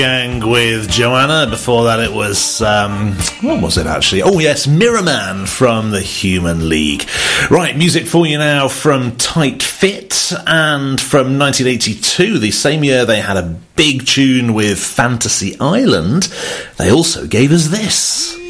Gang with Joanna. Before that it was, what was it actually? Oh yes, Mirror Man from the Human League. Right, music for you now from Tight Fit, and from 1982, the same year they had a big tune with Fantasy Island, they also gave us this.